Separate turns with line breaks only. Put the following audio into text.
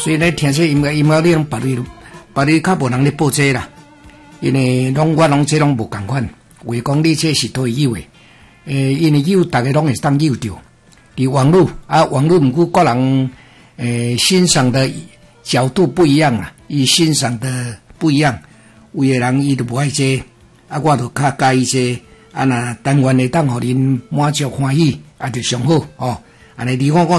所以咧听这音乐你拢别你较无人咧报这啦，因为我拢这拢无共款。为讲你这是对友诶，因为友大家拢会当友着。伫网络毋过个人欣赏的角度不一样啊，伊欣赏的不一样，有诶人伊就无爱这，我就较介意这，若单元会当互恁满足欢喜，就上好哦。安尼你看我